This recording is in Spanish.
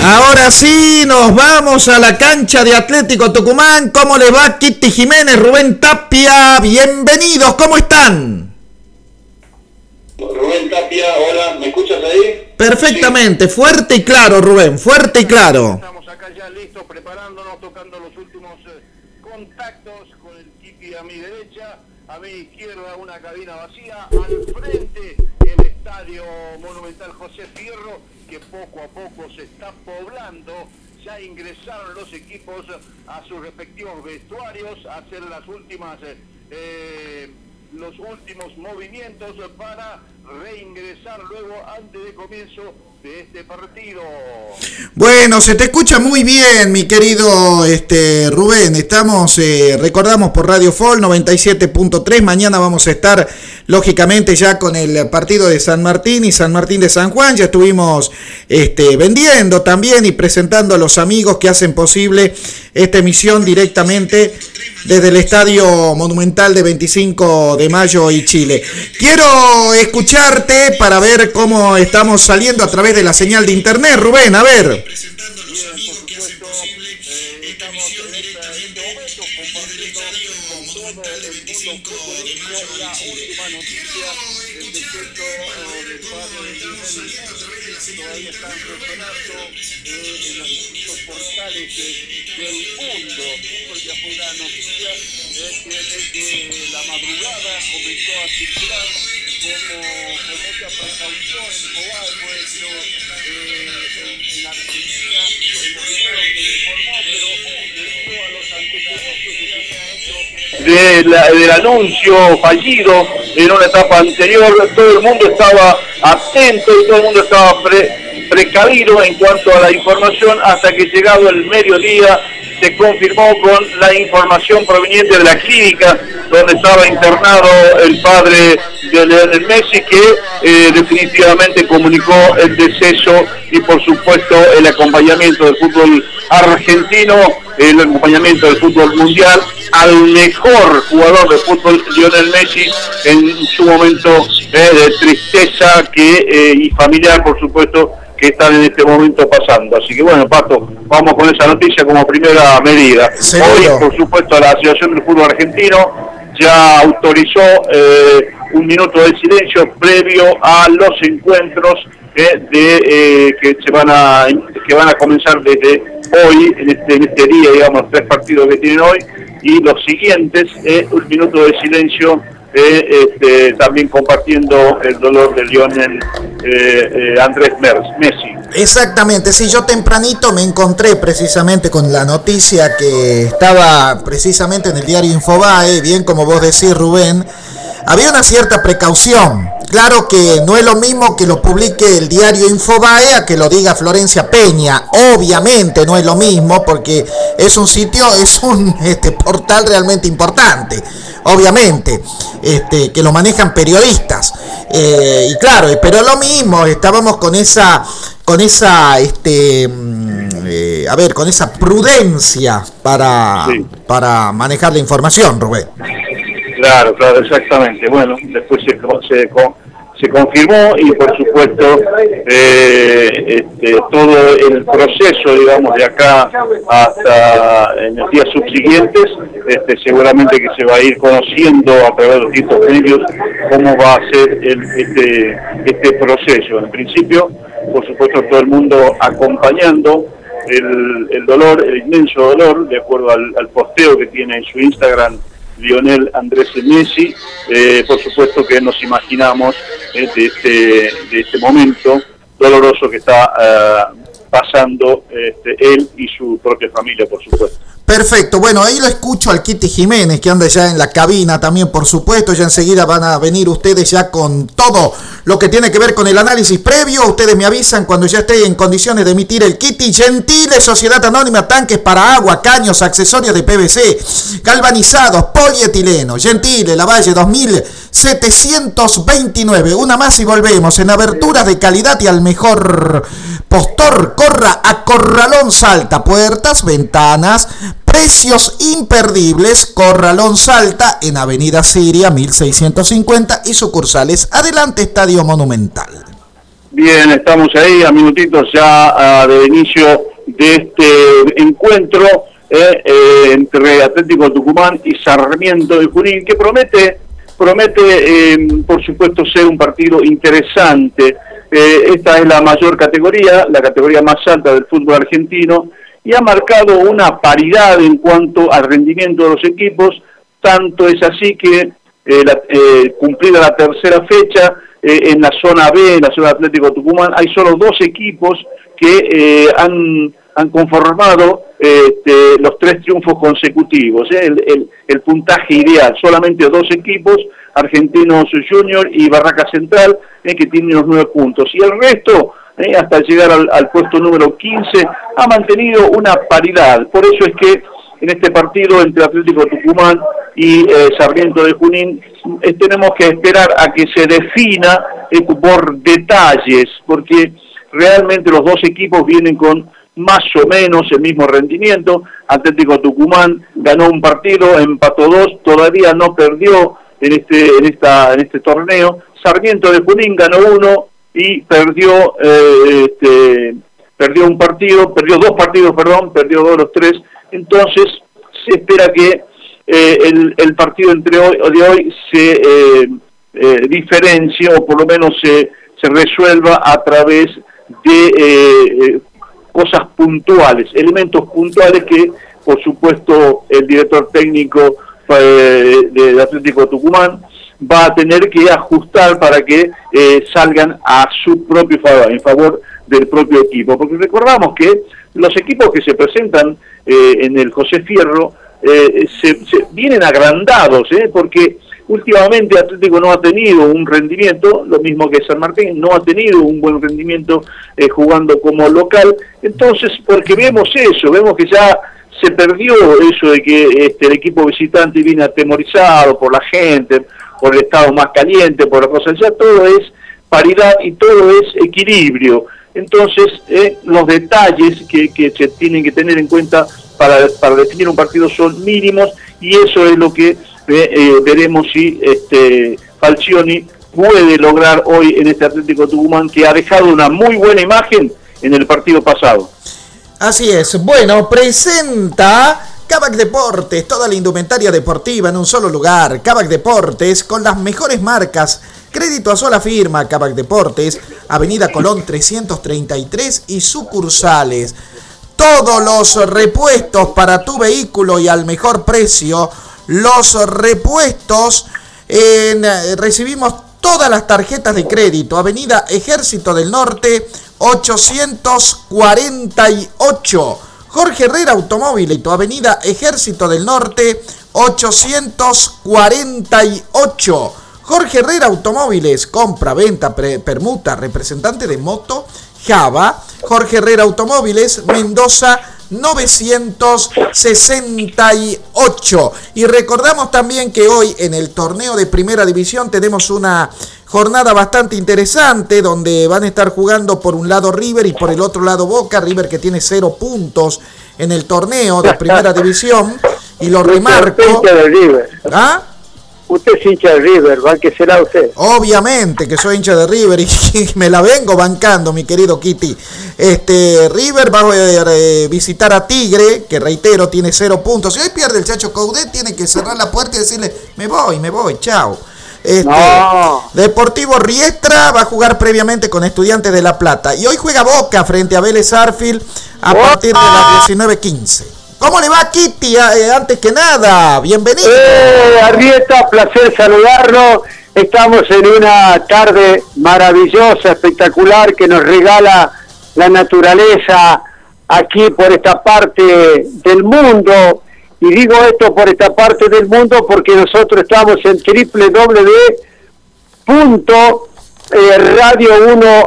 Ahora sí, nos vamos a la cancha de Atlético Tucumán. ¿Cómo les va Kitty Jiménez, Rubén Tapia? Bienvenidos, ¿cómo están? Rubén Tapia, hola, ¿me escuchas ahí? Perfectamente, sí. Fuerte y claro, Rubén, fuerte y claro. Estamos acá ya listos, preparándonos, tocando los últimos contactos con el Kitty a mi derecha, a mi izquierda una cabina vacía, al frente el Estadio Monumental José Fierro, que poco a poco se está poblando. Ya ingresaron los equipos a sus respectivos vestuarios a hacer los últimos movimientos para reingresar luego antes de comienzo de este partido. Bueno, se te escucha muy bien, mi querido Rubén. Estamos, recordamos por Radio Fall 97.3. Mañana vamos a estar, lógicamente, ya con el partido de San Martín y San Martín de San Juan. Ya estuvimos vendiendo también y presentando a los amigos que hacen posible esta emisión directamente desde el Estadio Monumental de 25 de Mayo y Chile. Quiero escucharte para ver cómo estamos saliendo a través de la señal de internet, Rubén, a ver. Presentando a los amigos que hacen posible esta emisión directamente desde el Estadio Monumental de 25 de Mayo y Chile. Quiero escucharte para ver cómo estamos saliendo a través de la señal de internet, Rubén, a ver. En los distintos portales del mundo, porque fue una noticia que desde la madrugada comenzó a circular con mucha precaución. Infobae fue hecho en Argentina el primero que informó, pero debido a los antecedentes que se han hecho del anuncio fallido en una etapa anterior, todo el mundo estaba atento y todo el mundo estaba precavido en cuanto a la información, hasta que llegado el mediodía se confirmó con la información proveniente de la clínica donde estaba internado el padre de Lionel Messi, que definitivamente comunicó el deceso y por supuesto el acompañamiento del fútbol argentino, el acompañamiento del fútbol mundial al mejor jugador de fútbol, Lionel Messi, en su momento de tristeza y familiar, por supuesto, que están en este momento pasando. Así que bueno, Pato, vamos con esa noticia como primera medida. ¿Seguro? Hoy, por supuesto, la Asociación del Fútbol Argentino ya autorizó un minuto de silencio previo a los encuentros que van a comenzar desde hoy, en este día, digamos, 3 partidos que tienen hoy, y los siguientes, un minuto de silencio, también compartiendo el dolor de Lionel Andrés Messi. Exactamente, sí, yo tempranito me encontré precisamente con la noticia que estaba precisamente en el diario Infobae, bien como vos decís, Rubén. Había una cierta precaución. Claro que no es lo mismo que lo publique el diario Infobae a que lo diga Florencia Peña. Obviamente no es lo mismo, porque es un sitio, es un portal realmente importante. Obviamente, que lo manejan periodistas. Y claro, pero lo mismo, estábamos con esa con esa prudencia para manejar la información, Rubén. Claro, exactamente. Bueno, después se confirmó y por supuesto todo el proceso, digamos, de acá hasta en los días subsiguientes, seguramente que se va a ir conociendo a través de los distintos medios cómo va a ser este proceso. En principio, por supuesto, todo el mundo acompañando el dolor, el inmenso dolor, de acuerdo al posteo que tiene en su Instagram Lionel Andrés Messi. Por supuesto que nos imaginamos de este momento doloroso que está pasando él y su propia familia, por supuesto. Perfecto, bueno, ahí lo escucho al Kitty Jiménez, que anda ya en la cabina también, por supuesto. Ya enseguida van a venir ustedes ya con todo lo que tiene que ver con el análisis previo. Ustedes me avisan cuando ya esté en condiciones de emitir el Kitty. Gentile, Sociedad Anónima, tanques para agua, caños, accesorios de PVC, galvanizados, polietileno. Gentile, Lavalle 2729. Una más y volvemos. En aberturas de calidad y al mejor postor, corra a Corralón Salta. Puertas, ventanas, precios imperdibles. Corralón Salta en Avenida Siria 1650 y sucursales. Adelante, Estadio Monumental. Bien, estamos ahí a minutitos ya de inicio de este encuentro entre Atlético Tucumán y Sarmiento de Junín, que promete por supuesto ser un partido interesante. Esta es la mayor categoría, la categoría más alta del fútbol argentino, y ha marcado una paridad en cuanto al rendimiento de los equipos. Tanto es así que cumplida la tercera fecha, en la zona B, en la zona Atlético Tucumán, hay solo 2 equipos que han conformado los 3 triunfos consecutivos, el puntaje ideal. Solamente 2 equipos, Argentinos Junior y Barraca Central, que tienen los 9 puntos. Y el resto, hasta llegar al puesto número 15, ha mantenido una paridad. Por eso es que en este partido entre Atlético Tucumán y Sarmiento de Junín tenemos que esperar a que se defina por detalles, porque realmente los 2 equipos vienen con más o menos el mismo rendimiento. Atlético Tucumán ganó un partido, empató 2, todavía no perdió en este torneo. Sarmiento de Junín ganó 1 y perdió 2 partidos, perdió 2 de los 3. Entonces se espera que el partido de hoy se diferencie, o por lo menos se resuelva a través de cosas puntuales, elementos puntuales que, por supuesto, el director técnico de Atlético Tucumán va a tener que ajustar para que salgan a su propio favor, en favor del propio equipo. Porque recordamos que los equipos que se presentan en el José Fierro se vienen agrandados, porque últimamente Atlético no ha tenido un rendimiento, lo mismo que San Martín, no ha tenido un buen rendimiento jugando como local. Entonces, porque vemos que ya se perdió eso de que el equipo visitante viene atemorizado por la gente, por el estado más caliente, por las cosas. Ya todo es paridad y todo es equilibrio. Entonces, los detalles que se tienen que tener en cuenta para definir un partido son mínimos, y eso es lo que veremos si Falcioni puede lograr hoy en este Atlético Tucumán, que ha dejado una muy buena imagen en el partido pasado. Así es. Bueno, presenta Kavak Deportes, toda la indumentaria deportiva en un solo lugar. Kavak Deportes, con las mejores marcas. Crédito a sola firma. Kavak Deportes, Avenida Colón 333 y sucursales. Todos los repuestos para tu vehículo y al mejor precio. Los repuestos, recibimos todas las tarjetas de crédito. Avenida Ejército del Norte 848. Jorge Herrera Automóviles, Avenida Ejército del Norte 848. Jorge Herrera Automóviles, compra, venta, permuta, representante de moto, Java. Jorge Herrera Automóviles, Mendoza 968. Y recordamos también que hoy en el torneo de Primera División tenemos una jornada bastante interesante, donde van a estar jugando por un lado River y por el otro lado Boca. River, que tiene 0 puntos en el torneo de Primera División, y lo remarco. ¿Ah? Usted es hincha de River, ¿será usted? Obviamente que soy hincha de River y me la vengo bancando, mi querido Kitty. River va a visitar a Tigre, que reitero, tiene 0 puntos. Si hoy pierde el Chacho Coudet, tiene que cerrar la puerta y decirle, me voy, chao. No. Deportivo Riestra va a jugar previamente con Estudiantes de La Plata. Y hoy juega Boca frente a Vélez Sarsfield a partir de las 19:15. ¿Cómo le va, Kitty? Antes que nada, bienvenido. Arrieta, placer saludarlo. Estamos en una tarde maravillosa, espectacular, que nos regala la naturaleza aquí por esta parte del mundo. Y digo esto por esta parte del mundo porque nosotros estamos en www.radio1